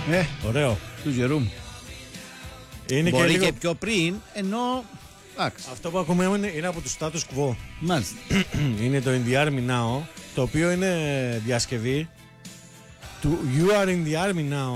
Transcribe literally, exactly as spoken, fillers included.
Ε, Ωραίο. του Jerome. Είναι Μπορεί και, και, λίγο... πιο πριν, ενώ. Εντάξει. Αυτό που ακούμε είναι, είναι από του status quo. Μάλιστα. Είναι το In the Army Now, το οποίο είναι διασκευή του You are in the Army Now.